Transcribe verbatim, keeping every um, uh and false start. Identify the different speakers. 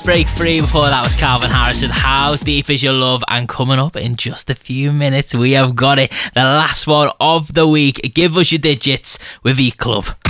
Speaker 1: Break Free. Before that was Calvin Harrison, How Deep Is Your Love? And coming up in just a few minutes, we have got it, the last one of the week. Give us your digits with E Club.